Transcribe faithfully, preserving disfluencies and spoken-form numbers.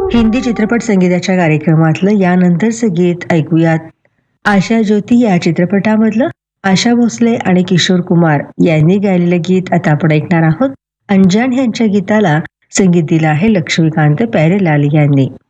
हिंदी चित्रपट संगीताच्या कार्यक्रमातलं यानंतरचं गीत ऐकूयात. आशा ज्योती या चित्रपटामधलं आशा भोसले आणि किशोर कुमार यांनी गायलेलं गीत आता आपण ऐकणार आहोत. अंजान यांच्या गीताला संगीत दिलं आहे लक्ष्मीकांत प्यारेलाल यांनी.